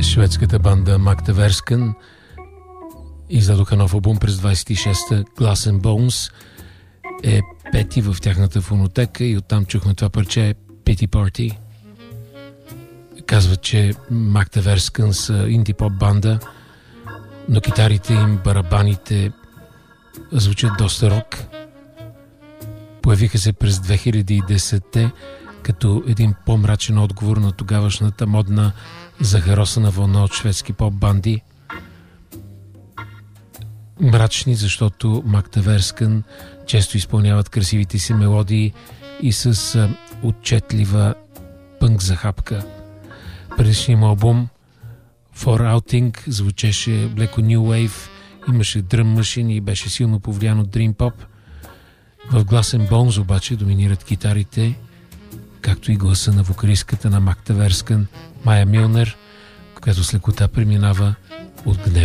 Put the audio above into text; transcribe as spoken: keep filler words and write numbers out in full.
Шведската банда Magda Versken издадоха нов албум през двайсет и шеста. Glass and Bones е пети в тяхната фонотека и оттам чухме това парче Pity Party. Казват, че Magda Versken са инди-поп банда, но китарите им, барабаните звучат доста рок. Появиха се през две хиляди и десета като един по-мрачен отговор на тогавашната модна захаросана вълна от шведски поп-банди. Мрачни, защото Magda Versken често изпълняват красивите си мелодии и с а, отчетлива пънк захапка. Предишният му албум For Outing звучеше леко New Wave, имаше дръм машини и беше силно повлиян от Dream Pop. В Glass and Bones обаче доминират китарите, както и гласа на вокалистката на Magda Versken, Майя Милнер, която с лекота преминава от гнев